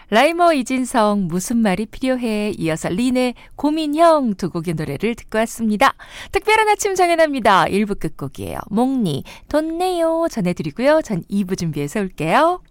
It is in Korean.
라이머 이진성 무슨 말이 필요해 이어서 린의 고민형 두 곡의 노래를 듣고 왔습니다. 특별한 아침 정연합니다. 1부 끝곡이에요. 몽니 돈 내요 전해드리고요. 전 2부 준비해서 올게요.